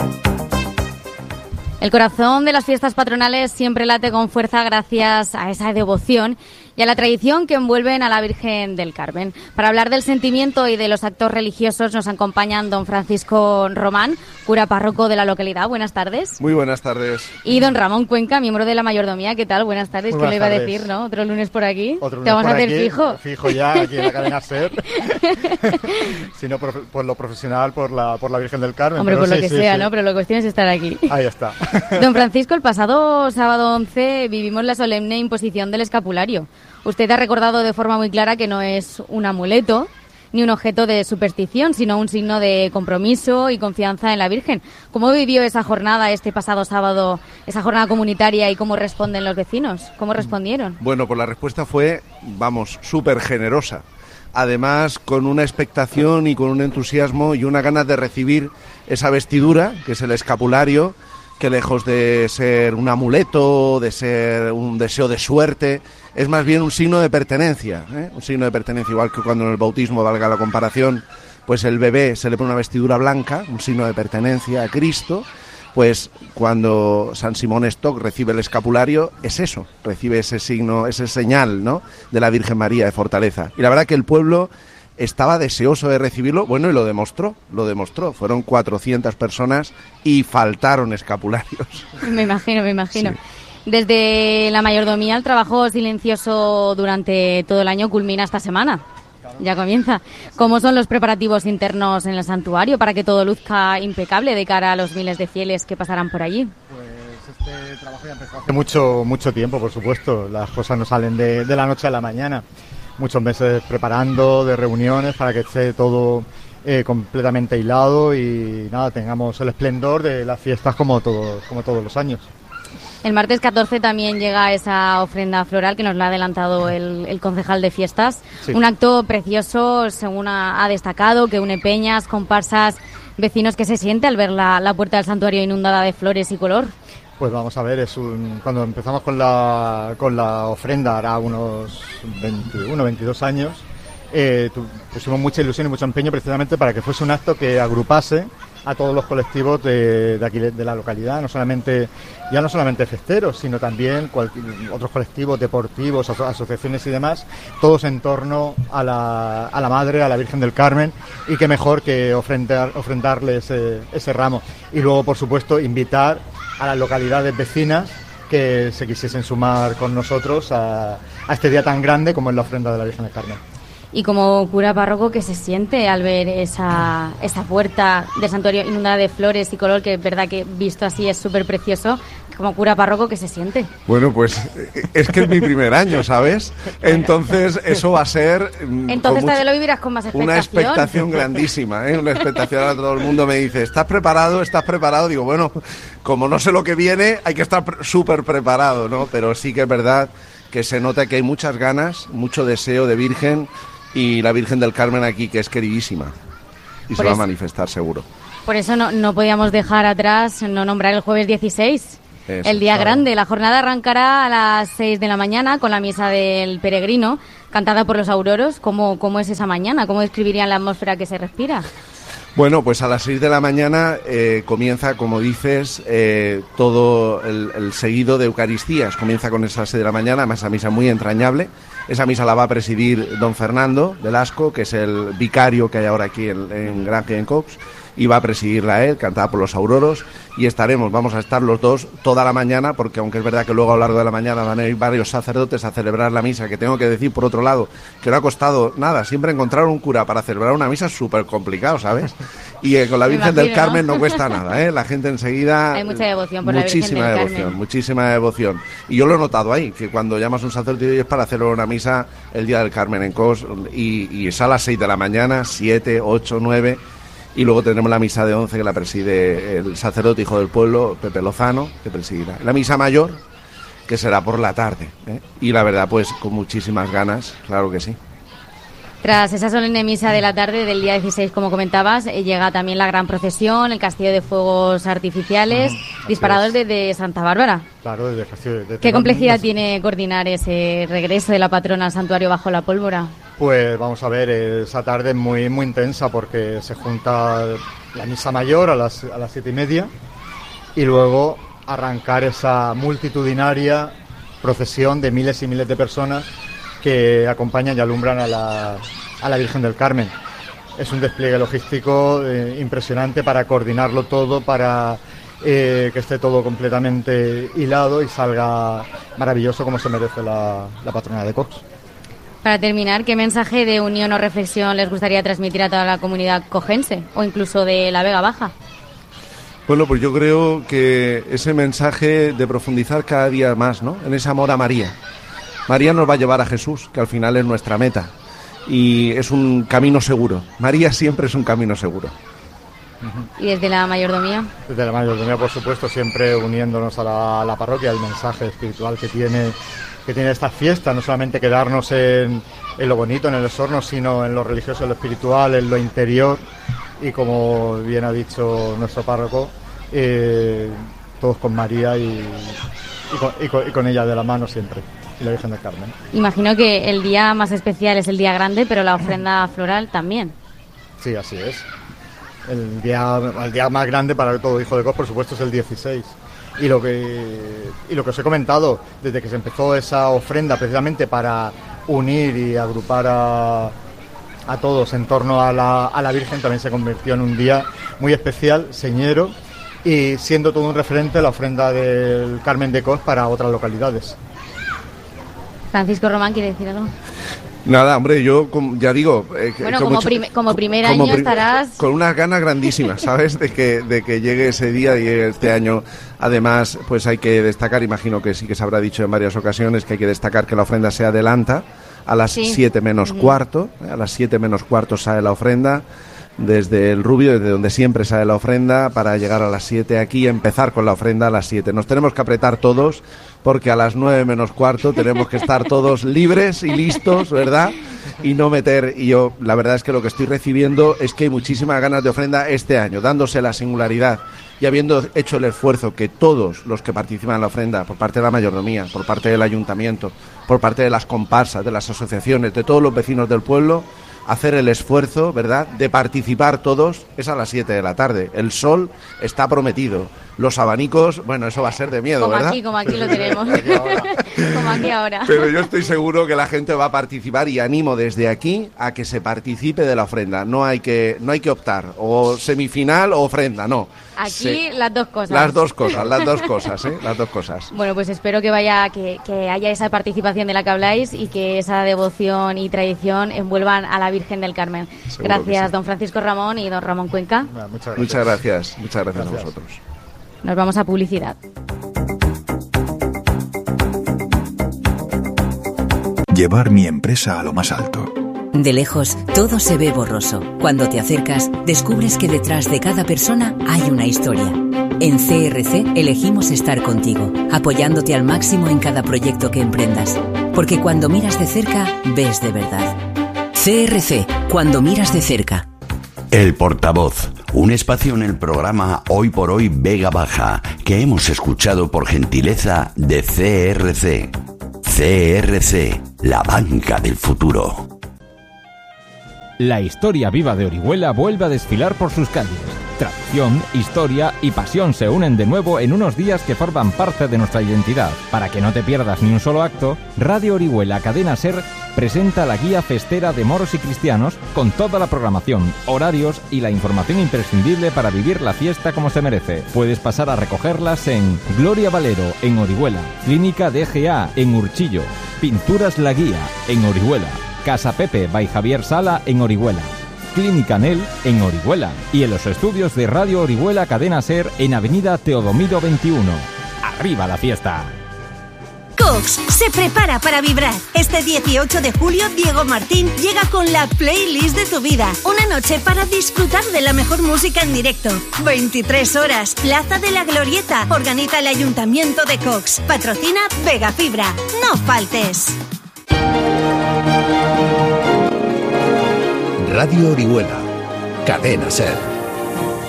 El corazón de las fiestas patronales siempre late con fuerza gracias a esa devoción y a la tradición que envuelven a la Virgen del Carmen. Para hablar del sentimiento y de los actos religiosos nos acompañan don Francisco Román, cura párroco de la localidad. Buenas tardes. Muy buenas tardes. Y don Ramón Cuenca, miembro de la mayordomía. ¿Qué tal? Buenas tardes. ¿Qué le iba a decir, no? Otro lunes por aquí. Otro lunes te vamos por a hacer aquí, fijo. Fijo ya aquí en la cadena SER. Sino por lo profesional, por la Virgen del Carmen. Hombre, pero por lo sí, que sí, sea, sí. ¿no? Pero la cuestión es estar aquí. Ahí está. Don Francisco, el pasado sábado 11 vivimos la solemne imposición del escapulario. Usted ha recordado de forma muy clara que no es un amuleto ni un objeto de superstición, sino un signo de compromiso y confianza en la Virgen. ¿Cómo vivió esa jornada este pasado sábado, esa jornada comunitaria, y cómo responden los vecinos? ¿Cómo respondieron? Bueno, pues la respuesta fue, súper generosa. Además, con una expectación y con un entusiasmo y una ganas de recibir esa vestidura, que es el escapulario, que lejos de ser un amuleto, de ser un deseo de suerte, es más bien un signo de pertenencia, ¿eh? Un signo de pertenencia, igual que cuando en el bautismo, valga la comparación, pues el bebé se le pone una vestidura blanca, un signo de pertenencia a Cristo. Pues cuando San Simón Stock recibe el escapulario, es eso, recibe ese signo, ese señal, ¿no?, de la Virgen María de fortaleza. Y la verdad que el pueblo estaba deseoso de recibirlo, bueno, y lo demostró. Fueron 400 personas y faltaron escapularios. Me imagino. Sí. Desde la mayordomía, el trabajo silencioso durante todo el año culmina esta semana. Ya comienza. ¿Cómo son los preparativos internos en el santuario para que todo luzca impecable de cara a los miles de fieles que pasarán por allí? Pues este trabajo ya empezó hace mucho tiempo, por supuesto. Las cosas no salen de la noche a la mañana. Muchos meses preparando, de reuniones, para que esté todo completamente hilado y nada, tengamos el esplendor de las fiestas como todos los años. El martes 14 también llega esa ofrenda floral que nos la ha adelantado el concejal de fiestas. Sí. Un acto precioso, según ha destacado, que une peñas, comparsas, vecinos. ¿Qué se siente al ver la puerta del santuario inundada de flores y color? Pues vamos a ver, cuando empezamos con la ofrenda, hará unos 21, 22 años, pusimos mucha ilusión y mucho empeño precisamente para que fuese un acto que agrupase a todos los colectivos de aquí de la localidad, no solamente festeros, sino también otros colectivos deportivos, asociaciones y demás, todos en torno a la Madre, a la Virgen del Carmen, y qué mejor que ofrendarle ese ramo. Y luego, por supuesto, invitar a las localidades vecinas que se quisiesen sumar con nosotros a este día tan grande como es la ofrenda de la Virgen del Carmen. Y como cura párroco, ¿qué se siente al ver esa puerta del santuario inundada de flores y color, que es verdad que visto así es súper precioso? Como cura párroco, ¿qué se siente? Bueno, pues es que es mi primer año, ¿sabes? Entonces eso va a ser... Entonces te lo vivirás con más expectación. Una expectación grandísima, ¿eh? Una expectación. A todo el mundo me dice, ¿estás preparado? Digo, bueno, como no sé lo que viene, hay que estar súper preparado, ¿no? Pero sí que es verdad que se nota que hay muchas ganas, mucho deseo de Virgen, y la Virgen del Carmen aquí, que es queridísima, y se va a manifestar seguro. Por eso no podíamos dejar atrás, no nombrar el jueves 16, eso, el día grande. La jornada arrancará a las 6 de la mañana con la misa del peregrino, cantada por los auroros. ¿Cómo es esa mañana? ¿Cómo describirían la atmósfera que se respira? Bueno, pues a las 6 de la mañana comienza, como dices, todo el seguido de Eucaristías. Comienza con esa 6 de la mañana, además esa misa muy entrañable. Esa misa la va a presidir don Fernando Velasco, que es el vicario que hay ahora aquí en Granja y en Cops, y va a presidirla él, cantada por los auroros, y vamos a estar los dos toda la mañana, porque aunque es verdad que luego a lo largo de la mañana van a ir varios sacerdotes a celebrar la misa, que tengo que decir por otro lado que no ha costado nada, siempre encontrar un cura para celebrar una misa es súper complicado, ¿sabes? Y con la Virgen del Carmen no cuesta nada, ¿eh? La gente enseguida... Hay mucha devoción por la Virgen del Carmen. Muchísima devoción. Y yo lo he notado ahí, que cuando llamas a un sacerdote es para celebrar una misa el día del Carmen en Cos, y es a las 6 de la mañana, 7, 8, 9... Y luego tendremos la misa de 11 que la preside el sacerdote hijo del pueblo, Pepe Lozano, que presidirá. La misa mayor, que será por la tarde, ¿eh? Y la verdad, pues con muchísimas ganas, claro que sí. Tras esa solemne misa de la tarde del día 16, como comentabas, llega también la gran procesión, el castillo de fuegos artificiales, disparados desde Santa Bárbara. Claro, desde el castillo. ¿Qué complejidad tiene coordinar ese regreso de la patrona al santuario bajo la pólvora? Pues vamos a ver, esa tarde es muy intensa porque se junta la misa mayor a las 7:30 y luego arrancar esa multitudinaria procesión de miles y miles de personas que acompañan y alumbran a la Virgen del Carmen. Es un despliegue logístico impresionante para coordinarlo todo, para que esté todo completamente hilado y salga maravilloso como se merece la patrona de Cox. Para terminar, ¿qué mensaje de unión o reflexión les gustaría transmitir a toda la comunidad cogense o incluso de la Vega Baja? Bueno, pues yo creo que ese mensaje de profundizar cada día más, ¿no?, en ese amor a María. María nos va a llevar a Jesús, que al final es nuestra meta, y es un camino seguro. María siempre es un camino seguro. ¿Y desde la mayordomía? Desde la mayordomía, por supuesto, siempre uniéndonos a la parroquia, el mensaje espiritual que tiene esta fiesta, no solamente quedarnos en lo bonito, en el exorno, sino en lo religioso, en lo espiritual, en lo interior, y como bien ha dicho nuestro párroco, todos con María y con ella de la mano siempre, y la Virgen del Carmen. Imagino que el día más especial es el día grande, pero la ofrenda floral también. Sí, así es. El día más grande para todo hijo de Cox, por supuesto, es el 16. Y lo que os he comentado, desde que se empezó esa ofrenda precisamente para unir y agrupar a todos en torno a la Virgen, también se convirtió en un día muy especial, señero, y siendo todo un referente la ofrenda del Carmen de Cox para otras localidades. Francisco Román, ¿quiere decir algo? Nada, hombre, yo ya digo... bueno, como primer año estarás... Con unas ganas grandísimas, ¿sabes? De que llegue ese día y este año. Además, pues hay que destacar, imagino que sí que se habrá dicho en varias ocasiones, que hay que destacar que la ofrenda se adelanta a las 7 menos cuarto. A las 7 menos cuarto sale la ofrenda desde el Rubio, desde donde siempre sale la ofrenda, para llegar a las 7 aquí y empezar con la ofrenda a las 7. Nos tenemos que apretar todos, porque a las 9 menos cuarto tenemos que estar todos libres y listos, ¿verdad? Y no meter... Y yo, la verdad es que lo que estoy recibiendo es que hay muchísimas ganas de ofrenda este año, dándose la singularidad y habiendo hecho el esfuerzo que todos los que participan en la ofrenda, por parte de la mayordomía, por parte del ayuntamiento, por parte de las comparsas, de las asociaciones, de todos los vecinos del pueblo, hacer el esfuerzo, ¿verdad?, de participar todos, es a las 7 de la tarde. El sol está prometido. Los abanicos, bueno, eso va a ser de miedo, como ¿verdad? Como aquí lo tenemos. Como aquí ahora. Pero yo estoy seguro que la gente va a participar y animo desde aquí a que se participe de la ofrenda. No hay que optar, o semifinal o ofrenda, no. Aquí las dos cosas. Las dos cosas, ¿eh? Las dos cosas. Bueno, pues espero que haya esa participación de la que habláis y que esa devoción y tradición envuelvan a la Virgen del Carmen. Seguro. Gracias, don Francisco Ramón y don Ramón Cuenca. Muchas gracias a vosotros. Nos vamos a publicidad. Llevar mi empresa a lo más alto. De lejos, todo se ve borroso. Cuando te acercas, descubres que detrás de cada persona hay una historia. En CRC elegimos estar contigo, apoyándote al máximo en cada proyecto que emprendas. Porque cuando miras de cerca, ves de verdad. CRC, cuando miras de cerca. El Portavoz, un espacio en el programa Hoy por Hoy Vega Baja, que hemos escuchado por gentileza de CRC. CRC, la banca del futuro. La historia viva de Orihuela vuelve a desfilar por sus calles. Tradición, historia y pasión se unen de nuevo en unos días que forman parte de nuestra identidad. Para que no te pierdas ni un solo acto, Radio Orihuela Cadena SER presenta la guía festera de moros y cristianos con toda la programación, horarios y la información imprescindible para vivir la fiesta como se merece. Puedes pasar a recogerlas en Gloria Valero, en Orihuela, Clínica DGA, en Urchillo, Pinturas La Guía, en Orihuela, Casa Pepe by Javier Sala, en Orihuela, Clínica Nel, en Orihuela, y en los estudios de Radio Orihuela Cadena SER en Avenida Teodomiro 21. ¡Arriba la fiesta! Cox se prepara para vibrar. Este 18 de julio, Diego Martín llega con la playlist de tu vida. Una noche para disfrutar de la mejor música en directo. 23 horas, Plaza de la Glorieta. Organiza el Ayuntamiento de Cox. Patrocina Vega Fibra. No faltes. Radio Orihuela, Cadena SER.